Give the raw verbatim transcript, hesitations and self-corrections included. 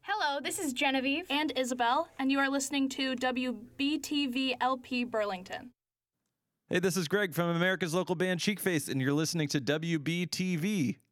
Hello, this is Genevieve and Isabel, and you are listening to W B T V L P Burlington. Hey, this is Greg from America's local band Cheekface, and you're listening to W B T V.